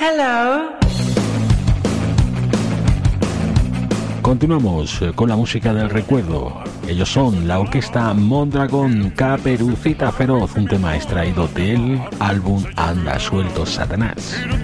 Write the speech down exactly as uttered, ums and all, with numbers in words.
Hello. Continuamos con la música del recuerdo. Ellos son la orquesta Mondragón, Caperucita Feroz, un tema extraído del álbum Anda Suelto Satanás.